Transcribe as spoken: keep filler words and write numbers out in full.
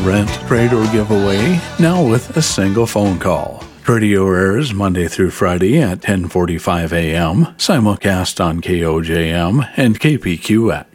rent, trade, or give away, now with a single phone call. Radio airs Monday through Friday at ten forty-five a.m., simulcast on K O J M and K P Q X.